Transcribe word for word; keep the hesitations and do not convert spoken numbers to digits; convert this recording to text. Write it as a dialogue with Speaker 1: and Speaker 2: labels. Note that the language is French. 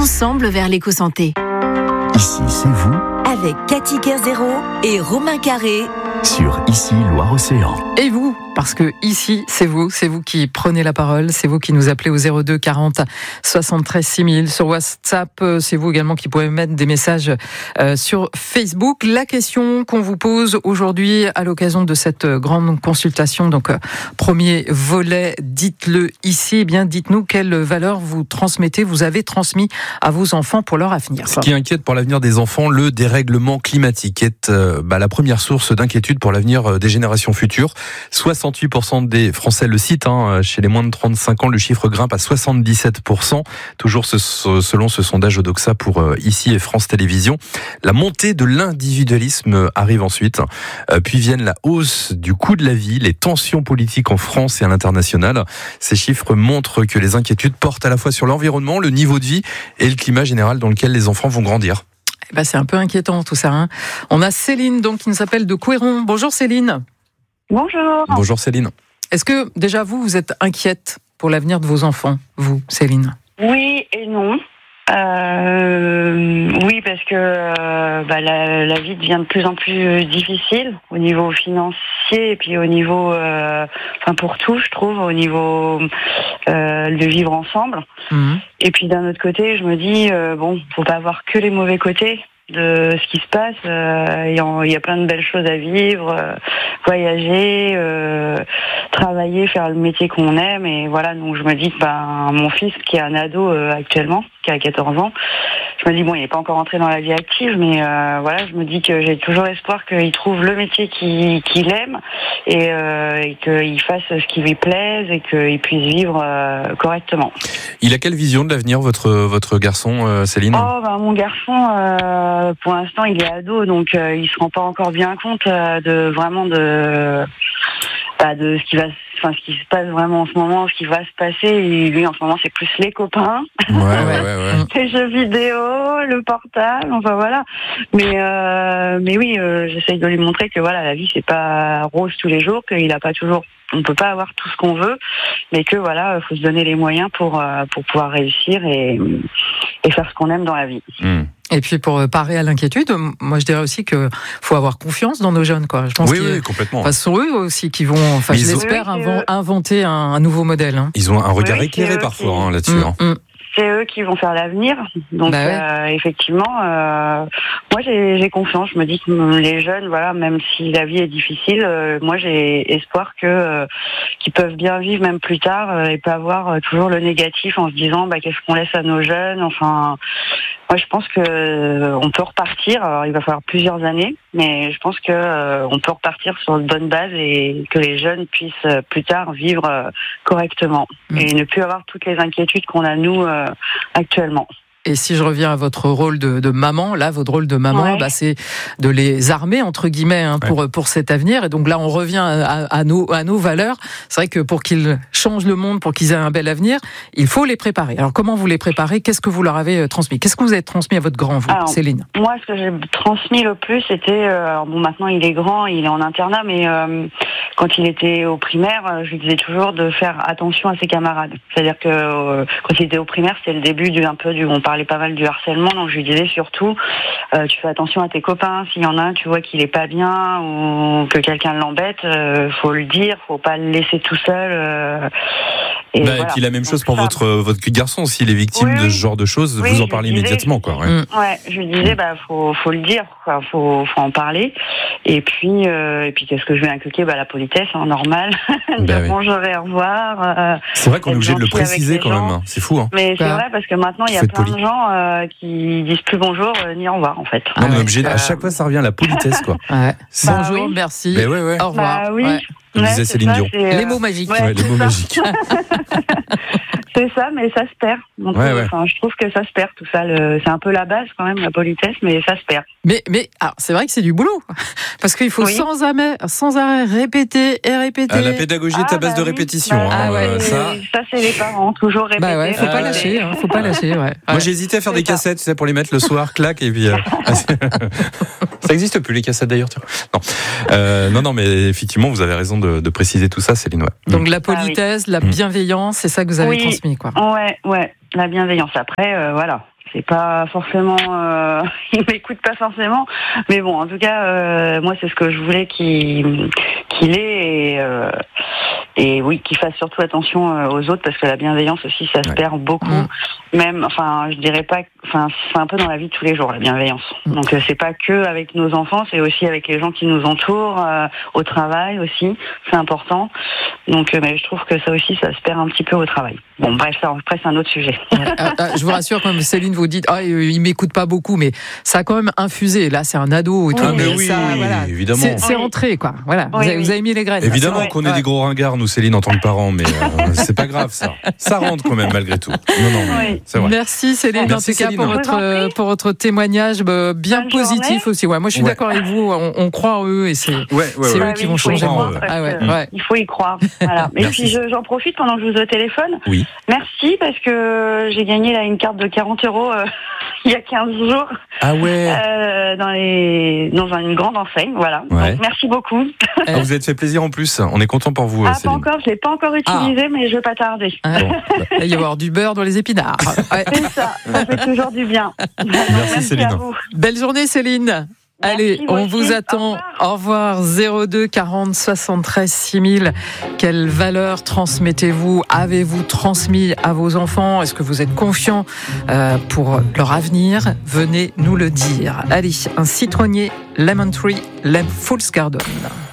Speaker 1: ensemble vers l'éco-santé.
Speaker 2: Ici, c'est vous.
Speaker 1: Avec Cathy Kerzero et Romain Carré.
Speaker 2: Sur Ici, Loire-Océan.
Speaker 3: Et vous, parce que ici, c'est vous, c'est vous qui prenez la parole, c'est vous qui nous appelez au zéro deux quarante soixante-treize six mille. Sur WhatsApp, c'est vous également qui pouvez mettre des messages euh, sur Facebook. La question qu'on vous pose aujourd'hui à l'occasion de cette grande consultation, donc euh, premier volet, dites-le ici, eh bien dites-nous quelles valeurs vous transmettez, vous avez transmis à vos enfants pour leur avenir.
Speaker 4: Ce qui inquiète pour l'avenir des enfants, le dérèglement climatique est euh, bah, la première source d'inquiétude pour l'avenir des générations futures. soixante-huit pour cent des Français le citent. Hein. Chez les moins de trente-cinq ans, le chiffre grimpe à soixante-dix-sept pour cent. Toujours ce, selon ce sondage Odoxa pour euh, Ici et France Télévisions. La montée de l'individualisme arrive ensuite. Euh, puis viennent la hausse du coût de la vie, les tensions politiques en France et à l'international. Ces chiffres montrent que les inquiétudes portent à la fois sur l'environnement, le niveau de vie et le climat général dans lequel les enfants vont grandir.
Speaker 3: Bah c'est un peu inquiétant tout ça. Hein. On a Céline donc qui nous appelle de Couéron. Bonjour Céline.
Speaker 5: Bonjour.
Speaker 4: Bonjour Céline.
Speaker 3: Est-ce que déjà vous, vous êtes inquiète pour l'avenir de vos enfants, vous Céline?
Speaker 5: Oui et non. Euh, oui, parce que euh, bah, la, la vie devient de plus en plus difficile au niveau financier et puis au niveau, euh, enfin pour tout, je trouve, au niveau euh, de vivre ensemble. Mmh. Et puis d'un autre côté, je me dis euh, bon, faut pas avoir que les mauvais côtés de ce qui se passe. Euh, il y a plein de belles choses à vivre, euh, voyager, euh, travailler, faire le métier qu'on aime. Et voilà, donc je me dis que ben, mon fils, qui est un ado euh, actuellement, qui a quatorze ans, je me dis bon, il n'est pas encore entré dans la vie active, mais euh, voilà, je me dis que j'ai toujours espoir qu'il trouve le métier qu'il, qu'il aime et, euh, et qu'il fasse ce qui lui plaise et qu'il puisse vivre euh, correctement.
Speaker 4: Il a quelle vision de l'avenir, votre votre garçon, euh, Céline?
Speaker 5: Oh, ben, mon garçon, euh, pour l'instant, il est ado, donc euh, il se rend pas encore bien compte euh, de vraiment de bah, de ce qui va, enfin ce qui se passe vraiment en ce moment, ce qui va se passer. Et lui, en ce moment, c'est plus les copains,
Speaker 4: ouais, ouais, ouais, ouais.
Speaker 5: les jeux vidéo, le portable, enfin voilà. Mais euh, mais oui, euh, j'essaye de lui montrer que voilà, la vie c'est pas rose tous les jours, qu'il a pas toujours, on peut pas avoir tout ce qu'on veut, mais que voilà, faut se donner les moyens pour euh, pour pouvoir réussir et et faire ce qu'on aime dans la vie.
Speaker 4: Mmh.
Speaker 3: Et puis pour parer à l'inquiétude, moi je dirais aussi que faut avoir confiance dans nos jeunes, quoi. Je pense
Speaker 4: oui,
Speaker 3: qu'ils,
Speaker 4: oui, complètement.
Speaker 3: Enfin, ce sont eux aussi qui vont, enfin, je l'espère,
Speaker 5: oui,
Speaker 3: inv- inventer un, un nouveau modèle. Hein.
Speaker 4: Ils ont un regard
Speaker 5: oui,
Speaker 4: éclairé parfois
Speaker 5: qui...
Speaker 4: hein, là-dessus.
Speaker 3: Mmh,
Speaker 4: hein.
Speaker 3: mmh.
Speaker 5: C'est eux qui vont faire l'avenir. Donc bah ouais. euh, effectivement, euh, moi j'ai, j'ai confiance. Je me dis que les jeunes, voilà, même si la vie est difficile, euh, moi j'ai espoir que euh, qu'ils peuvent bien vivre même plus tard euh, et pas avoir euh, toujours le négatif en se disant bah qu'est-ce qu'on laisse à nos jeunes. Enfin, moi je pense que euh, on peut repartir. Alors il va falloir plusieurs années, mais je pense que euh, on peut repartir sur de bonnes bases et que les jeunes puissent euh, plus tard vivre euh, correctement mmh. et ne plus avoir toutes les inquiétudes qu'on a nous euh, actuellement.
Speaker 3: Et si je reviens à votre rôle de, de maman, là, votre rôle de maman, ouais. bah, c'est de les armer, entre guillemets, hein, pour, ouais. pour cet avenir. Et donc là, on revient à, à, nos, à nos valeurs. C'est vrai que pour qu'ils changent le monde, pour qu'ils aient un bel avenir, il faut les préparer. Alors, comment vous les préparez? Qu'est-ce que vous leur avez transmis? Qu'est-ce que vous avez transmis à votre grand, vous, alors, Céline?
Speaker 5: Moi, ce que j'ai transmis le plus, c'était... Euh, alors bon, maintenant, il est grand, il est en internat, mais euh, quand il était au primaire, je lui disais toujours de faire attention à ses camarades. C'est-à-dire que euh, quand il était au primaire, c'était le début du, un peu du... On parlait pas mal du harcèlement, donc je lui disais surtout euh, tu fais attention à tes copains, s'il y en a un tu vois qu'il est pas bien ou que quelqu'un l'embête, euh, faut le dire, faut pas le laisser tout seul euh, et,
Speaker 4: bah,
Speaker 5: voilà.
Speaker 4: Et puis la même chose
Speaker 5: donc,
Speaker 4: pour
Speaker 5: ça...
Speaker 4: votre votre garçon, s'il est victime
Speaker 5: oui,
Speaker 4: de ce genre de choses,
Speaker 5: oui,
Speaker 4: vous en parlez
Speaker 5: disais,
Speaker 4: immédiatement quoi. Ouais.
Speaker 5: ouais, je lui disais bah faut faut le dire, quoi, faut faut en parler et puis euh, et puis qu'est-ce que je vais inculquer, bah la politesse, hein, normal, dire oui. bonjour et au revoir. Euh,
Speaker 4: c'est vrai qu'on est obligé de le préciser quand même, c'est fou. Hein.
Speaker 5: Mais c'est ouais. vrai parce que maintenant il y a plein poli. de gens Euh, qui disent plus bonjour euh, ni au revoir en fait.
Speaker 4: Non, ah, mais obligé, euh... à chaque fois ça revient à la politesse quoi.
Speaker 3: Ouais.
Speaker 5: Bah,
Speaker 3: bonjour,
Speaker 5: oui.
Speaker 3: merci.
Speaker 4: Mais ouais, ouais.
Speaker 3: Au revoir.
Speaker 5: Bah, oui.
Speaker 3: Ouais.
Speaker 4: Comme
Speaker 5: ouais,
Speaker 4: disait Céline
Speaker 5: ça,
Speaker 4: Dion.
Speaker 5: euh...
Speaker 3: Les mots magiques.
Speaker 5: Ouais,
Speaker 4: ouais, les mots
Speaker 5: ça.
Speaker 4: magiques.
Speaker 5: C'est ça, mais ça se perd. Donc,
Speaker 4: ouais,
Speaker 5: euh,
Speaker 4: ouais.
Speaker 5: Je trouve que ça se perd tout ça. Le... C'est un peu la base quand même, la politesse, mais ça se perd.
Speaker 3: Mais, mais alors, c'est vrai que c'est du boulot. Parce qu'il faut oui. sans, arrêt, sans arrêt répéter et répéter.
Speaker 4: Ah, la pédagogie est à base
Speaker 5: ah, bah
Speaker 4: de répétition.
Speaker 5: Oui.
Speaker 4: Hein,
Speaker 5: ah, ouais,
Speaker 4: euh, ça...
Speaker 5: ça, c'est les parents, toujours répéter.
Speaker 3: Bah ouais, faut pas lâcher. Hein, faut pas lâcher ouais.
Speaker 4: Moi,
Speaker 3: ouais.
Speaker 4: j'ai hésité à faire c'est des ça. cassettes, tu sais, pour les mettre le soir, clac, et puis. Euh... ça n'existe plus les cassettes d'ailleurs. Tu vois. Non, euh, non, non, mais effectivement, vous avez raison de, de préciser tout ça, Céline. Ouais.
Speaker 3: Donc la politesse, ah, oui. la bienveillance, c'est ça que vous avez
Speaker 5: oui.
Speaker 3: transmis, quoi.
Speaker 5: Ouais, ouais, la bienveillance. Après, euh, voilà. c'est pas forcément, euh, il m'écoute pas forcément, mais bon, en tout cas, euh, moi, c'est ce que je voulais qu'il qu'il ait, et, euh, et oui, qu'il fasse surtout attention aux autres, parce que la bienveillance aussi, ça se ouais. perd beaucoup. Mmh. Même, enfin, je dirais pas, enfin, c'est un peu dans la vie de tous les jours, la bienveillance. Mmh. Donc, c'est pas que avec nos enfants, c'est aussi avec les gens qui nous entourent, euh, au travail aussi, c'est important. Donc, euh, mais je trouve que ça aussi, ça se perd un petit peu au travail. Bon, bref, ça, après, c'est un autre sujet.
Speaker 3: Ouais, euh, euh, je vous rassure, comme Céline, vous dites, ah, il m'écoute pas beaucoup, mais ça a quand même infusé. Là, c'est un ado et tout.
Speaker 4: Ah, mais oui,
Speaker 3: ça,
Speaker 4: oui,
Speaker 3: voilà.
Speaker 4: évidemment.
Speaker 3: C'est, c'est rentré, quoi. Voilà. Oui, vous, avez, oui. vous avez mis les graines.
Speaker 4: Évidemment
Speaker 3: là,
Speaker 4: qu'on est ouais. des gros ringards, nous, Céline, en tant que parents, mais euh, c'est pas grave, ça. Ça rentre quand même, malgré tout. Non, non,
Speaker 5: oui.
Speaker 4: c'est vrai.
Speaker 3: Merci, Céline,
Speaker 4: Merci,
Speaker 3: en tout cas,
Speaker 4: Céline.
Speaker 3: pour votre, pour votre témoignage bah, bien
Speaker 5: Bonne
Speaker 3: positif
Speaker 5: journée.
Speaker 3: aussi. Ouais, moi, je suis ouais. d'accord avec vous. On, on croit en eux et c'est,
Speaker 4: ouais, ouais,
Speaker 3: c'est
Speaker 4: ouais.
Speaker 3: eux qui
Speaker 5: oui,
Speaker 3: vont changer le monde.
Speaker 5: Ah ouais, ouais. Il faut y croire. Voilà. Et puis, je, j'en profite pendant que je vous ai au téléphone.
Speaker 4: Oui.
Speaker 5: Merci, parce que j'ai gagné là une carte de quarante euros euh, il y a quinze jours.
Speaker 4: Ah ouais.
Speaker 5: Euh, dans les, dans une grande enseigne, voilà.
Speaker 4: Ouais.
Speaker 5: Donc, merci beaucoup.
Speaker 4: Ah, vous êtes fait plaisir en plus. On est content pour vous,
Speaker 5: ah,
Speaker 4: Céline.
Speaker 5: pas encore, je l'ai pas encore utilisé, ah. mais je vais pas tarder.
Speaker 3: Ah, bon. Il va y avoir du beurre dans les épinards.
Speaker 5: Ouais. C'est ça. Ça fait toujours du bien.
Speaker 4: Merci, merci Céline.
Speaker 3: Belle journée, Céline.
Speaker 5: Merci,
Speaker 3: allez, on
Speaker 5: aussi.
Speaker 3: vous attend. Au revoir. zéro deux quarante soixante-treize six mille. Quelle valeur transmettez-vous? Avez-vous transmis à vos enfants? Est-ce que vous êtes confiant euh, pour leur avenir? Venez nous le dire. Allez, un citronnier Lemon Tree Lem Fool's Garden.